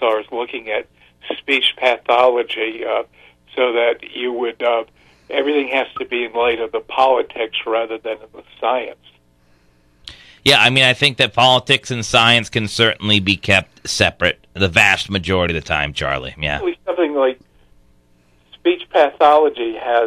also is looking at speech pathology, so that you would everything has to be in light of the politics rather than in the science. Yeah, I mean, I think that politics and science can certainly be kept separate the vast majority of the time, Charlie. Yeah. Something like speech pathology has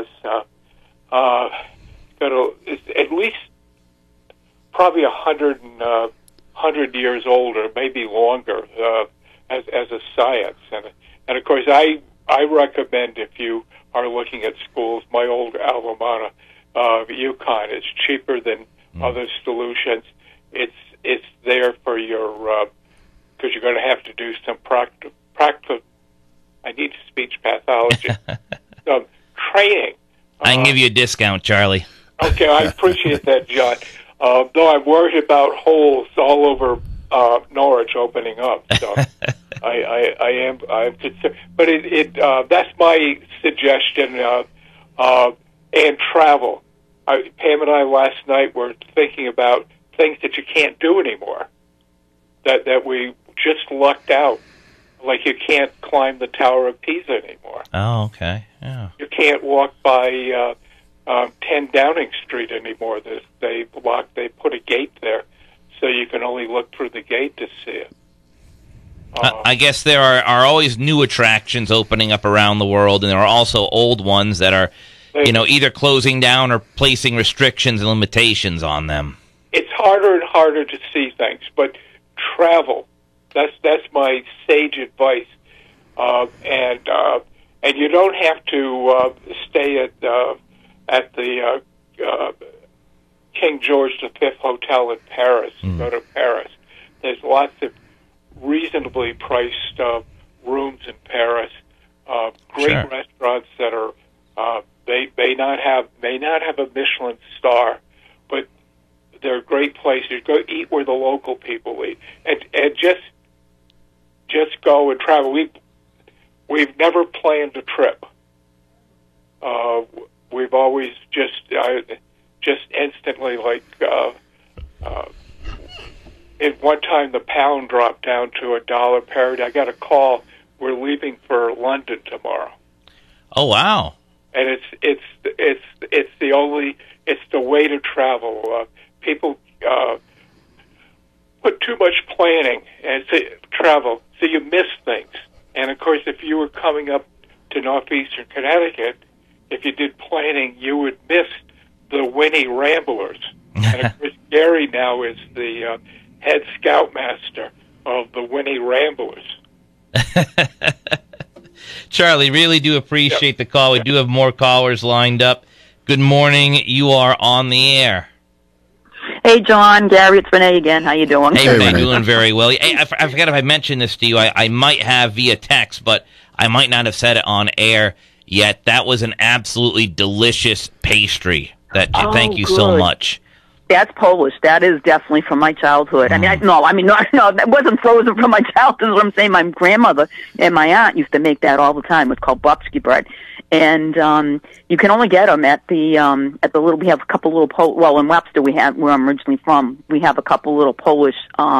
at least probably 100 years older, maybe longer, as a science. And of course, I recommend, if you are looking at schools, my old alma mater, UConn, is cheaper than other solutions. It's there for your because you're going to have to do some practical. I need speech pathology. Some training. I can give you a discount, Charlie. Okay, I appreciate that, John. Though I'm worried about holes all over Norwich opening up, so I'm concerned. But that's my suggestion. And travel. Pam and I last night were thinking about things that you can't do anymore. That we just lucked out. Like you can't climb the Tower of Pisa anymore. Oh, okay. Yeah. You can't walk by 10 Downing Street anymore. They put a gate there, so you can only look through the gate to see it. I guess there are always new attractions opening up around the world, and there are also old ones that are, either closing down or placing restrictions and limitations on them. It's harder and harder to see things, but travel. That's my sage advice, and you don't have to stay at the King George V Hotel in Paris. Go to Paris. There's lots of reasonably priced rooms in Paris. Great restaurants that are may not have a Michelin star, but they're great places. Go eat where the local people eat, and just go and travel. We've never planned a trip. We've always just instantly, like at one time the pound dropped down to $1 parity. I got a call. We're leaving for London tomorrow. Oh wow! And it's the way to travel. People put too much planning and travel, so you miss things. And of course, if you were coming up to northeastern Connecticut, if you did planning, you would miss the Winnie Ramblers. And of course, Gary now is the head scoutmaster of the Winnie Ramblers. Charlie, really do appreciate the call. We do have more callers lined up. Good morning. You are on the air. Hey, John, Gary, it's Renee again. How you doing? Hey, Renee, doing very well. Hey, I forgot if I mentioned this to you. I might have via text, but I might not have said it on air yet. That was an absolutely delicious pastry. Thank you so much. That's Polish. That is definitely from my childhood. I mean, no, that wasn't frozen from my childhood. What I'm saying, my grandmother and my aunt used to make that all the time. It's called babski bread, and you can only get them at the little. We have a couple little in Webster, where I'm originally from. We have a couple little Polish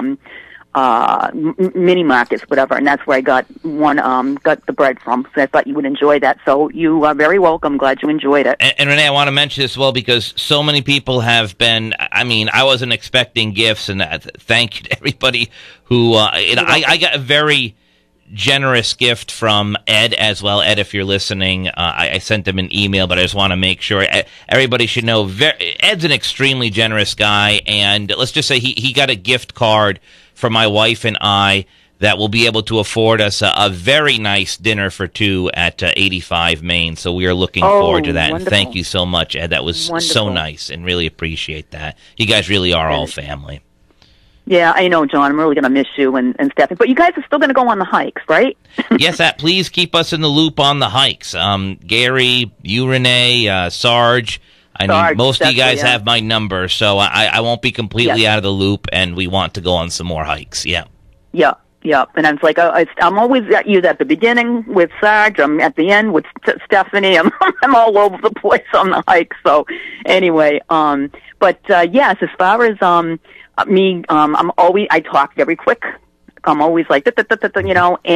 mini markets, whatever, and that's where I got the bread from. So I thought you would enjoy that. So you are very welcome. Glad you enjoyed it. And Renee, I want to mention this as well because so many people have been. I mean, I wasn't expecting gifts, and thank you to everybody who. I got a very generous gift from Ed as well. Ed, if you're listening, I sent him an email, but I just want to make sure everybody should know. Ed's an extremely generous guy, and let's just say he got a gift card for my wife and I that will be able to afford us a very nice dinner for two at 85 Main. So we are looking forward to that. Wonderful. And thank you so much, Ed. That was so nice and really appreciate that. You guys really are all family. Yeah, I know, John. I'm really going to miss you and Stephanie. But you guys are still going to go on the hikes, right? Yes, please keep us in the loop on the hikes. Gary, you, Renee, Sarge. Most of you guys have my number, so I won't be completely out of the loop, and we want to go on some more hikes. Yeah. Yeah. And I'm like, I'm always either at the beginning with Sarge, I'm at the end with Stephanie. I'm all over the place on the hike. So anyway, yes, as far as me, I talk very quick. I'm always like, and